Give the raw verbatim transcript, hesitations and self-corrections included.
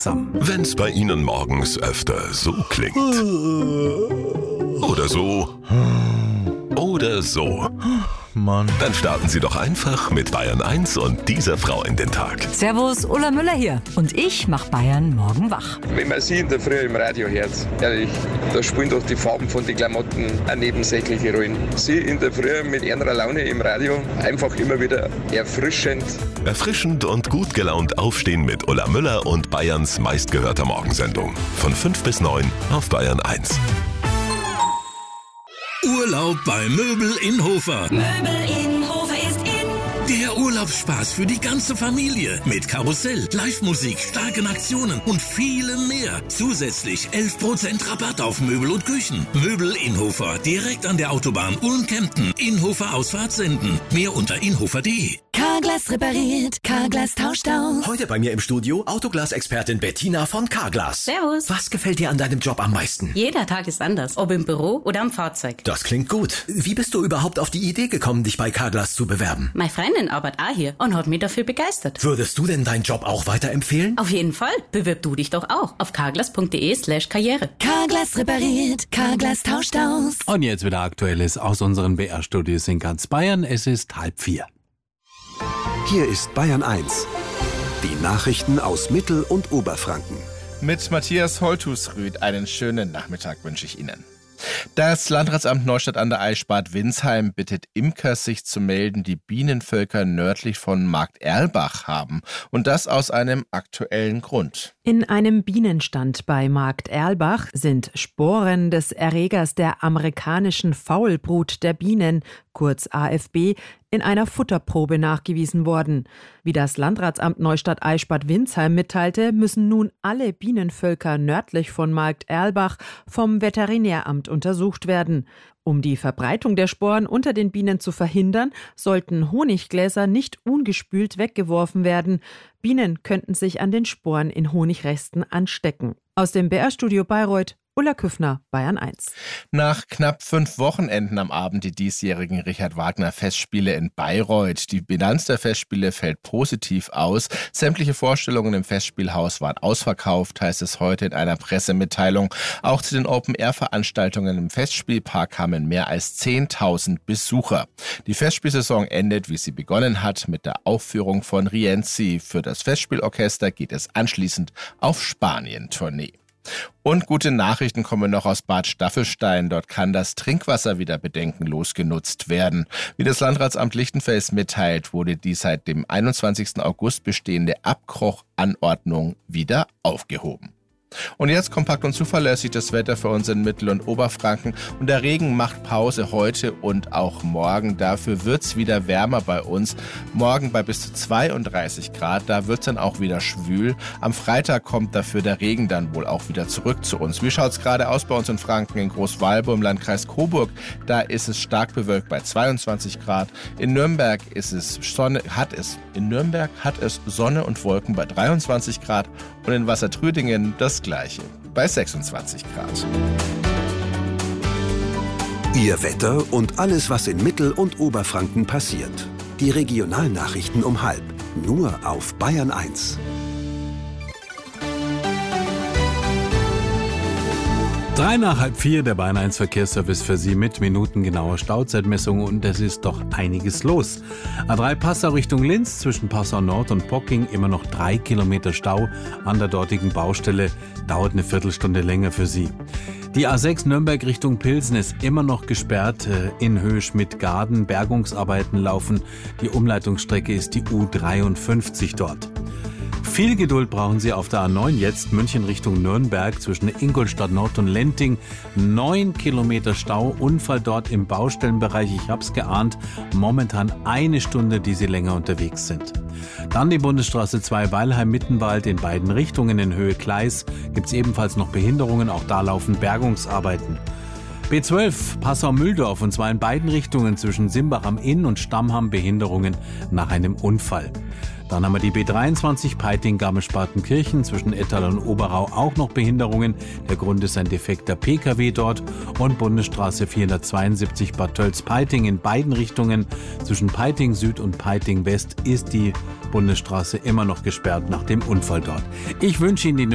achtsam. Wenn's bei Ihnen morgens öfter so klingt. Oder so. Oder so. Mann. Dann starten Sie doch einfach mit Bayern eins und dieser Frau in den Tag. Servus, Ulla Müller hier. Und ich mach Bayern morgen wach. Wenn man sie in der Früh im Radio hört, ehrlich, da spielen doch die Farben von den Klamotten eine nebensächliche Rolle. Sie in der Früh mit ihrer Laune im Radio, einfach immer wieder erfrischend. Erfrischend und gut gelaunt aufstehen mit Ulla Müller und Bayerns meistgehörter Morgensendung. Von fünf bis neun auf Bayern eins. Urlaub bei Möbel in Hofer. Möbel in Hofer ist in. Der Urlaubsspaß für die ganze Familie. Mit Karussell, Live-Musik, starken Aktionen und vielem mehr. Zusätzlich elf Prozent Rabatt auf Möbel und Küchen. Möbel in Hofer, direkt an der Autobahn Ulm-Kempten. Inhofer Ausfahrt senden. Mehr unter inhofer punkt de. Carglass repariert, Carglass tauscht aus. Heute bei mir im Studio Autoglas-Expertin Bettina von Carglass. Servus. Was gefällt dir an deinem Job am meisten? Jeder Tag ist anders, ob im Büro oder am Fahrzeug. Das klingt gut. Wie bist du überhaupt auf die Idee gekommen, dich bei Carglass zu bewerben? Meine Freundin arbeitet auch hier und hat mich dafür begeistert. Würdest du denn deinen Job auch weiterempfehlen? Auf jeden Fall. Bewirb du dich doch auch auf carglass punkt de slash karriere. Carglass repariert, Carglass tauscht aus. Und jetzt wieder Aktuelles aus unseren B R-Studios in ganz Bayern. Es ist halb vier. Hier ist Bayern eins. Die Nachrichten aus Mittel- und Oberfranken. Mit Matthias Holthusrüth einen schönen Nachmittag wünsche ich Ihnen. Das Landratsamt Neustadt an der Aisch Bad Windsheim bittet Imker, sich zu melden, die Bienenvölker nördlich von Markt Erlbach haben. Und das aus einem aktuellen Grund. In einem Bienenstand bei Markt Erlbach sind Sporen des Erregers der amerikanischen Faulbrut der Bienen, kurz A F B, in einer Futterprobe nachgewiesen worden. Wie das Landratsamt Neustadt Aisch Bad Windsheim mitteilte, müssen nun alle Bienenvölker nördlich von Markt Erlbach vom Veterinäramt untersucht werden. Um die Verbreitung der Sporen unter den Bienen zu verhindern, sollten Honiggläser nicht ungespült weggeworfen werden. Bienen könnten sich an den Sporen in Honigresten anstecken. Aus dem B R-Studio Bayreuth, Ulla Küffner, Bayern eins. Nach knapp fünf Wochenenden am Abend die diesjährigen Richard-Wagner-Festspiele in Bayreuth. Die Bilanz der Festspiele fällt positiv aus. Sämtliche Vorstellungen im Festspielhaus waren ausverkauft, heißt es heute in einer Pressemitteilung. Auch zu den Open-Air-Veranstaltungen im Festspielpark kamen mehr als zehntausend Besucher. Die Festspielsaison endet, wie sie begonnen hat, mit der Aufführung von Rienzi. Für das Festspielorchester geht es anschließend auf Spanien-Tournee. Und gute Nachrichten kommen noch aus Bad Staffelstein. Dort kann das Trinkwasser wieder bedenkenlos genutzt werden. Wie das Landratsamt Lichtenfels mitteilt, wurde die seit dem einundzwanzigsten August bestehende Abkoch-Anordnung wieder aufgehoben. Und jetzt kompakt und zuverlässig das Wetter für uns in Mittel- und Oberfranken. Und der Regen macht Pause heute und auch morgen. Dafür wird's wieder wärmer bei uns. Morgen bei bis zu zweiunddreißig Grad. Da wird's dann auch wieder schwül. Am Freitag kommt dafür der Regen dann wohl auch wieder zurück zu uns. Wie schaut's gerade aus bei uns in Franken? In Großwalbo im Landkreis Coburg, da ist es stark bewölkt bei zweiundzwanzig Grad. In Nürnberg ist es Sonne, hat es, in Nürnberg hat es Sonne und Wolken bei dreiundzwanzig Grad. Und in Wassertrüdingen das Gleiche, bei sechsundzwanzig Grad. Ihr Wetter und alles, was in Mittel- und Oberfranken passiert. Die Regionalnachrichten um halb, nur auf Bayern eins. Drei nach halb vier, der Bayern eins Verkehrsservice für Sie mit minutengenauer Stauzeitmessung und es ist doch einiges los. A drei Passau Richtung Linz, zwischen Passau Nord und Pocking immer noch drei Kilometer Stau an der dortigen Baustelle, dauert eine Viertelstunde länger für Sie. Die A sechs Nürnberg Richtung Pilsen ist immer noch gesperrt, in Höhe Schmidt-Gaden, Bergungsarbeiten laufen, die Umleitungsstrecke ist die U dreiundfünfzig dort. Viel Geduld brauchen Sie auf der A neun jetzt, München Richtung Nürnberg, zwischen Ingolstadt Nord und Lenting. Neun Kilometer Stau, Unfall dort im Baustellenbereich, ich hab's geahnt. Momentan eine Stunde, die Sie länger unterwegs sind. Dann die Bundesstraße zwei Weilheim-Mittenwald in beiden Richtungen in Höhe Gleis. Gibt's ebenfalls noch Behinderungen, auch da laufen Bergungsarbeiten. B zwölf Passau-Mühldorf und zwar in beiden Richtungen zwischen Simbach am Inn und Stammham Behinderungen nach einem Unfall. Dann haben wir die B dreiundzwanzig Peiting-Garmisch-Partenkirchen zwischen Ettal und Oberau auch noch Behinderungen. Der Grund ist ein defekter P K W dort. Und Bundesstraße vierhundertzweiundsiebzig Bad Tölz-Peiting in beiden Richtungen zwischen Peiting Süd und Peiting West ist die Bundesstraße immer noch gesperrt nach dem Unfall dort. Ich wünsche Ihnen die